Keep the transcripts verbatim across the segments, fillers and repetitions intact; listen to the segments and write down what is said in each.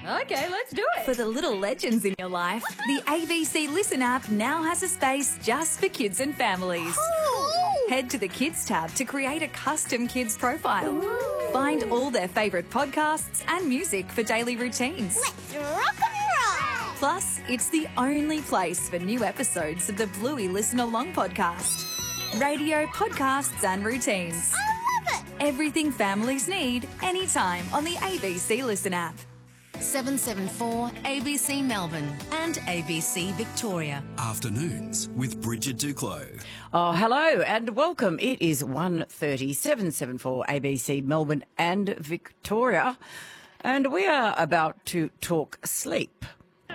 Okay, let's do it. For the little legends in your life, the A B C Listen app now has a space just for kids and families. Ooh. Head to the Kids tab to create a custom kids profile. Ooh. Find all their favourite podcasts and music for daily routines. Let's rock and roll. Plus, it's the only place for new episodes of the Bluey Listen Along podcast. Radio, podcasts and routines. I love it. Everything families need, anytime on the A B C Listen app. seven seven four A B C Melbourne and A B C Victoria. Afternoons with Bridget Duclos. Oh, hello and welcome. It is one thirty, seven seven four A B C Melbourne and Victoria, and we are about to talk sleep.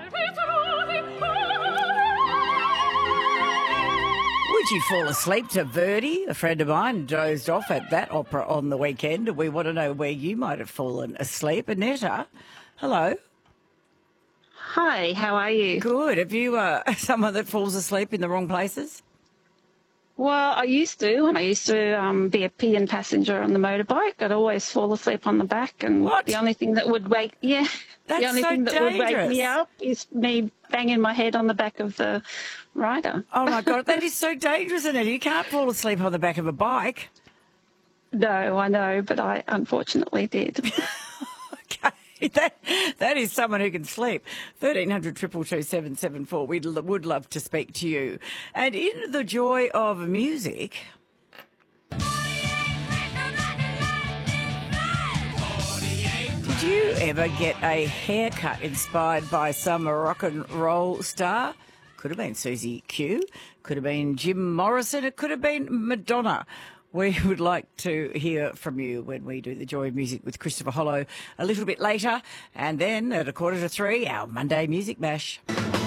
Would you fall asleep to Verdi? A friend of mine dozed off at that opera on the weekend. We want to know where you might have fallen asleep. Annetta, hello. Hi, how are you? Good. Have you uh, someone that falls asleep in the wrong places? Well, I used to, and I used to um, be a peon passenger on the motorbike. I'd always fall asleep on the back, and What? the only thing that would wake, yeah, That's the only so thing that would wake dangerous. me up is me banging my head on the back of the rider. Oh, my God, that is so dangerous, Annetta. You can't fall asleep on the back of a bike. No, I know, but I unfortunately did. Okay. That, that is someone who can sleep. thirteen hundred, two two two, seven seven four. We would love to speak to you. And in the joy of music... Did you ever get a haircut inspired by some rock and roll star? Could have been Susie Q, could have been Jim Morrison, it could have been Madonna. We would like to hear from you when we do the Joy of Music with Christopher Hollow a little bit later. And then at a quarter to three, our Monday Music Mash.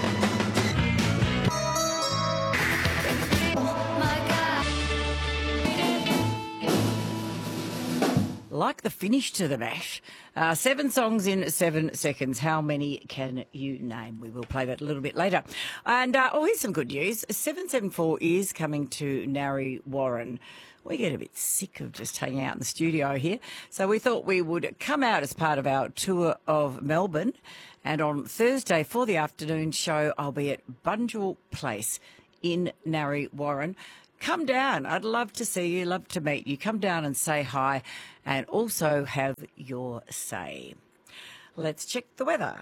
Like the finish to the mash. Uh, seven songs in seven seconds. How many can you name? We will play that a little bit later. And, uh, oh, here's some good news. seven seven four is coming to Narre Warren. We get a bit sick of just hanging out in the studio here. So we thought we would come out as part of our tour of Melbourne. And on Thursday for the afternoon show, I'll be at Bunjil Place in Narre Warren. Come down. I'd love to see you, love to meet you. Come down and say hi and also have your say. Let's check the weather.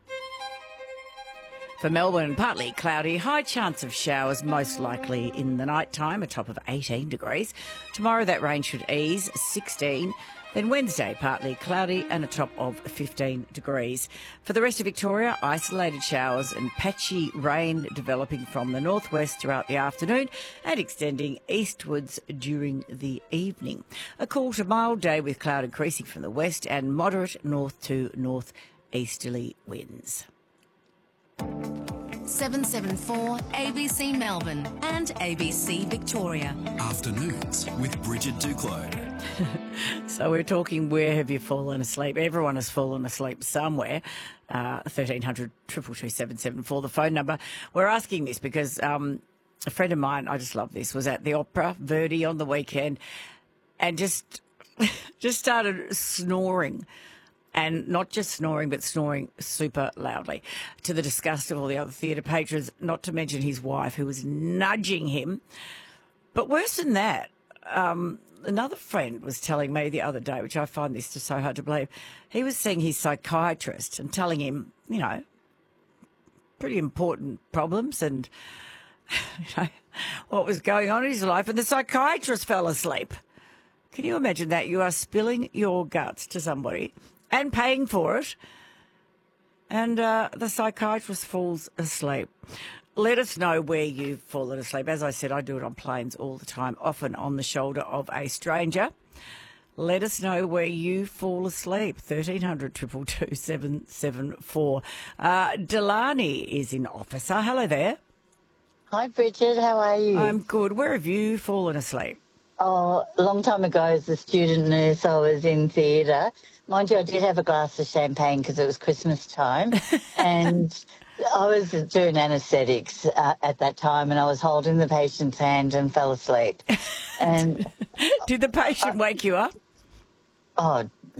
For Melbourne, partly cloudy, high chance of showers, most likely in the night time, a top of eighteen degrees. Tomorrow that rain should ease, sixteen. Then Wednesday, partly cloudy and a top of fifteen degrees. For the rest of Victoria, isolated showers and patchy rain developing from the northwest throughout the afternoon and extending eastwards during the evening. A cool to mild day with cloud increasing from the west and moderate north to north-easterly winds. seven seven four A B C Melbourne and A B C Victoria. Afternoons with Bridget Duclos. So we're talking, where have you fallen asleep? Everyone has fallen asleep somewhere. Uh, thirteen hundred, two two two, seven seven four, the phone number. We're asking this because um, a friend of mine, I just love this, was at the opera, Verdi, on the weekend and just just started snoring. And not just snoring, but snoring super loudly, to the disgust of all the other theatre patrons, not to mention his wife, who was nudging him. But worse than that, um, another friend was telling me the other day, which I find this just so hard to believe, he was seeing his psychiatrist and telling him, you know, pretty important problems and, you know, what was going on in his life, and the psychiatrist fell asleep. Can you imagine that? You are spilling your guts to somebody and paying for it, and uh, the psychiatrist falls asleep. Let us know where you've fallen asleep. As I said, I do it on planes all the time, often on the shoulder of a stranger. Let us know where you fall asleep. thirteen hundred, two two two, seven seven four. Uh, Delaney is in Officer. Hello there. Hi, Bridget. How are you? I'm good. Where have you fallen asleep? Oh, a long time ago as a student nurse, I was in theatre. Mind you, I did have a glass of champagne because it was Christmas time. And I was doing anaesthetics uh, at that time, and I was holding the patient's hand and fell asleep. And Did the patient wake you up? oh,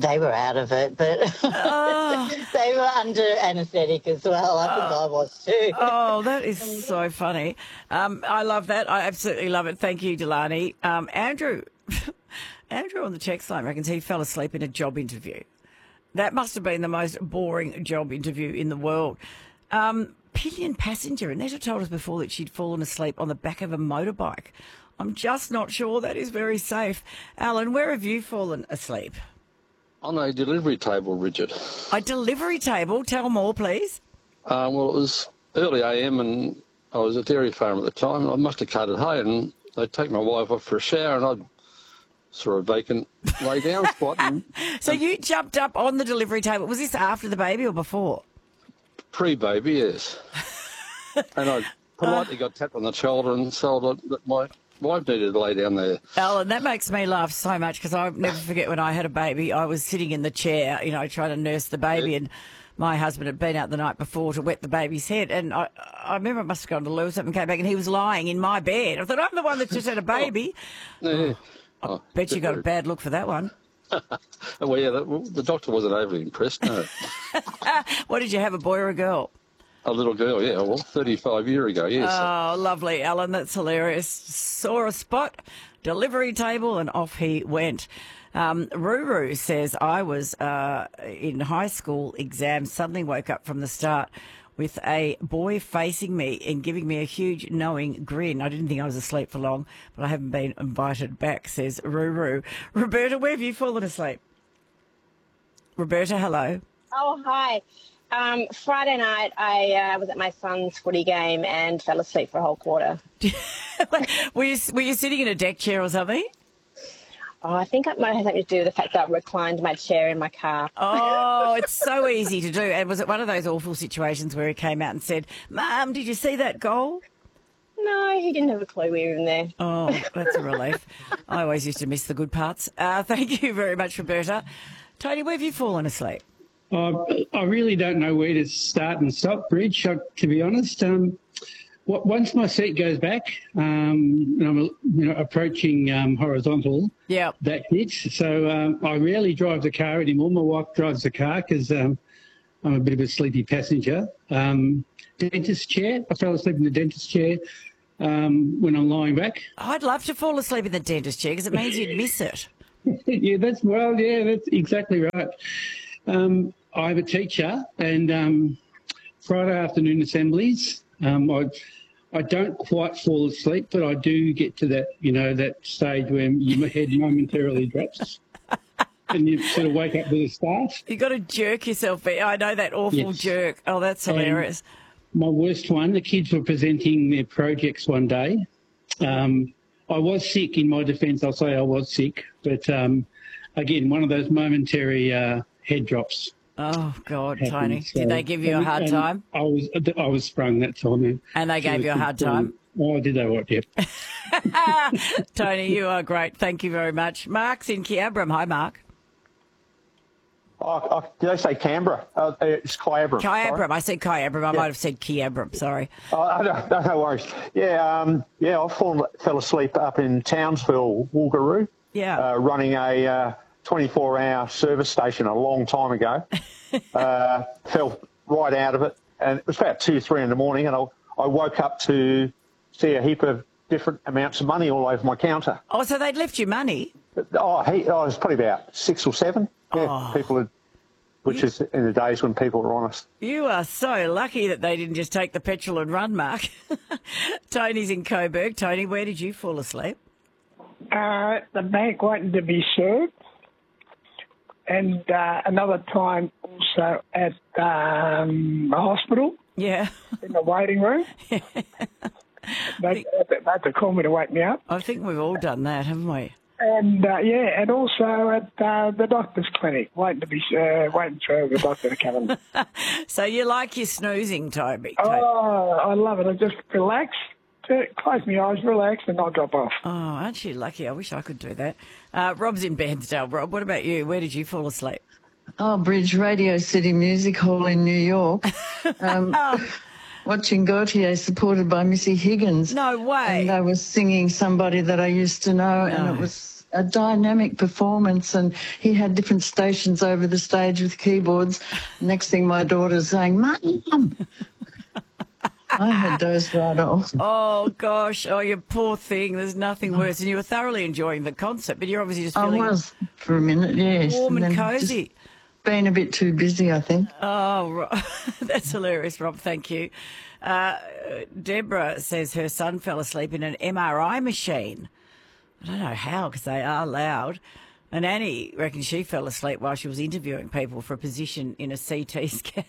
they were out of it, but they were under anaesthetic as well. I think I was too. Oh, that is so funny. Um, I love that. I absolutely love it. Thank you, Delaney. Um, Andrew, Andrew on the text line reckons he fell asleep in a job interview. That must have been the most boring job interview in the world. Um, pillion passenger. Annetta told us before that she'd fallen asleep on the back of a motorbike. I'm just not sure that is very safe. Alan, where have you fallen asleep? On a delivery table, Richard. A delivery table? Tell more, please. Uh, well, it was early A M and I was at dairy farm at the time. I must have carted hay and they'd take my wife off for a shower and I'd saw a vacant lay down spot. And, so you jumped up on the delivery table. Was this after the baby or before? Pre-baby, yes. And I politely got tapped on the shoulder and told that my wife needed to lay down there. Alan, that makes me laugh so much because I'll never forget when I had a baby, I was sitting in the chair, you know, trying to nurse the baby, yeah. And my husband had been out the night before to wet the baby's head, and I, I remember I must have gone to loo or something, came back, and he was lying in my bed. I thought, I'm the one that just had a baby. Oh, yeah. I oh, bet you got a bad look for that one. Well, yeah, the, the doctor wasn't overly impressed, no. What did you have, a boy or a girl? A little girl, yeah, well, thirty-five years ago, yes. Oh, lovely, Alan, that's hilarious. Saw a spot, delivery table, and off he went. Um, Ruru says, I was uh, in high school exams, suddenly woke up from the start with a boy facing me and giving me a huge knowing grin. I didn't think I was asleep for long, but I haven't been invited back, says Ruru. Roberta, where have you fallen asleep? Roberta, hello. Oh, hi. Um, Friday night, I uh, was at my son's footy game and fell asleep for a whole quarter. were you were you sitting in a deck chair or something? Oh, I think it might have something to do with the fact that I reclined my chair in my car. Oh, it's so easy to do. And was it one of those awful situations where he came out and said, Mum, did you see that goal? No, he didn't have a clue we were in there. Oh, that's a relief. I always used to miss the good parts. Uh, thank you very much, Roberta. Tony, where have you fallen asleep? Uh, I really don't know where to start and stop, Bridge, to be honest. Um, once my seat goes back, um, and I'm you know, approaching um, horizontal, yep. That hits. So um, I rarely drive the car anymore. My wife drives the car because um, I'm a bit of a sleepy passenger. Um, dentist chair. I fell asleep in the dentist chair um, when I'm lying back. I'd love to fall asleep in the dentist chair because it means you'd miss it. yeah, that's well, yeah, that's exactly right. Um, I have a teacher, and um, Friday afternoon assemblies, um, I I don't quite fall asleep, but I do get to that, you know, that stage where your head momentarily drops, and you sort of wake up with a start. You got to jerk yourself. I know that awful yes. jerk. Oh, that's hilarious. And my worst one: the kids were presenting their projects one day. Um, I was sick. In my defence, I'll say I was sick, but um, again, one of those momentary uh, head drops. Oh God, happened. Tony! So, Did they give you a hard time? I was I was sprung that time. Yeah. And they gave you a hard time? Oh, did they what? Yep. Tony, you are great. Thank you very much. Mark's in Kyabram. Hi, Mark. Oh, oh, did I say Canberra? Uh, it's Kyabram. Kyabram. I said Kyabram. I yeah. might have said Kyabram. Sorry. Oh, no, no, no worries. Yeah, um, yeah. I fall, fell asleep up in Townsville, Woogaroo. Yeah. Uh, running a uh, twenty-four hour service station a long time ago. uh, fell right out of it, and it was about two, three in the morning, and I, I woke up to see a heap of different amounts of money all over my counter. Oh, so they'd left you money? Oh, he, oh it was probably about six or seven. Yeah, oh. people had, which you, is in the days when people were honest. You are so lucky that they didn't just take the petrol and run, Mark. Tony's in Coburg. Tony, where did you fall asleep? Uh, the bank waiting to be served, and uh, another time also at um, the hospital. Yeah. In the waiting room. Yeah. They, they had to call me to wake me up. I think we've all done that, haven't we? And uh, yeah, and also at uh, the doctor's clinic, waiting to be uh, waiting for the doctor to come in. So you like your snoozing, Toby? Oh, I love it. I just relax, close my eyes, relax, and I'll drop off. Oh, aren't you lucky? I wish I could do that. Uh, Rob's in Bairnsdale. Rob, what about you? Where did you fall asleep? Oh, Bridge, Radio City Music Hall in New York. Um, watching Gautier supported by Missy Higgins. No way. And they were singing Somebody That I Used to Know, no. and it was a dynamic performance, and he had different stations over the stage with keyboards. Next thing, my daughter's saying, "Mum." I had dozed right off. Oh, gosh. Oh, you poor thing. There's nothing worse. And you were thoroughly enjoying the concert, but you're obviously just I feeling was for a minute, yes. warm and, then cosy. just Been a bit too busy, I think. Oh, Rob. That's hilarious, Rob. Thank you. Uh, Deborah says her son fell asleep in an M R I machine. I don't know how, because they are loud. And Annie reckons she fell asleep while she was interviewing people for a position in a C T scan.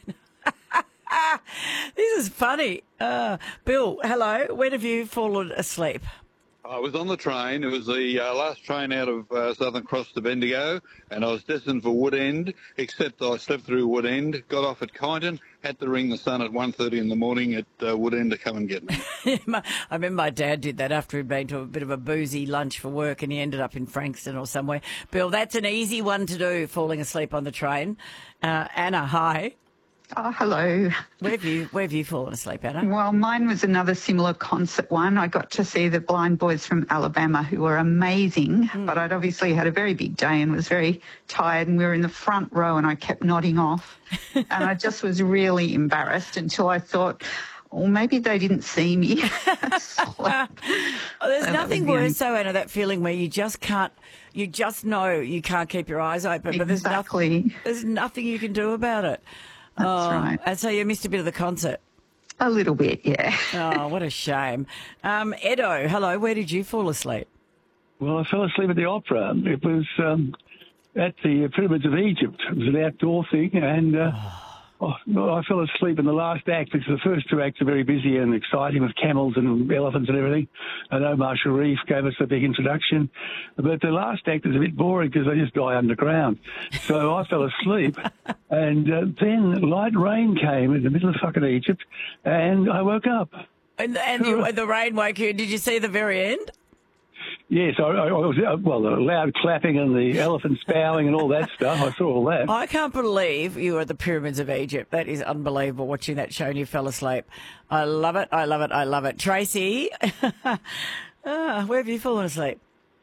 This is funny. Uh, Bill, hello. When have you fallen asleep? I was on the train. It was the uh, last train out of uh, Southern Cross to Bendigo, and I was destined for Woodend, except I slept through Woodend, got off at Kyneton, had to ring the Sun at one thirty in the morning at uh, Woodend to come and get me. I remember my dad did that after he'd been to a bit of a boozy lunch for work, and he ended up in Frankston or somewhere. Bill, that's an easy one to do, falling asleep on the train. Uh, Anna, hi. Oh, hello. Where have you Where have you fallen asleep, Anna? Well, mine was another similar concert one. I got to see the Blind Boys from Alabama, who were amazing, mm. but I'd obviously had a very big day and was very tired, and we were in the front row and I kept nodding off. And I just was really embarrassed until I thought, well, maybe they didn't see me. Oh, there's So nothing that was the worse, though, Anna, that feeling where you just can't, you just know you can't keep your eyes open, but there's Exactly. nothing, there's nothing you can do about it. That's oh, right. And so you missed a bit of the concert. A little bit, yeah. Oh, what a shame. Um, Edo, hello. Where did you fall asleep? Well, I fell asleep at the opera. It was um, at the Pyramids of Egypt. It was an outdoor thing, and uh, oh, well, I fell asleep in the last act because the first two acts are very busy and exciting with camels and elephants and everything. I know Omar Sharif gave us a big introduction, but the last act is a bit boring because they just die underground. So I fell asleep, and uh, then light rain came in the middle of fucking Egypt, and I woke up. And, and you, the rain woke you. Did you see the very end? Yes, I, I was, uh, well, the loud clapping and the elephants bowing and all that stuff. I saw all that. I can't believe you were at the Pyramids of Egypt. That is unbelievable, watching that show and you fell asleep. I love it, I love it, I love it. Tracy, ah, where have you fallen asleep?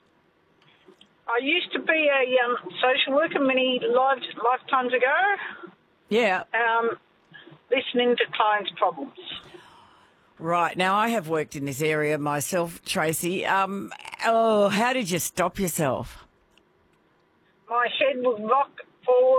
I used to be a um, social worker many lives, lifetimes ago. Yeah. Um, listening to clients' problems. Right. Now, I have worked in this area myself, Tracy. Um, oh, how did you stop yourself? My head would rock forward.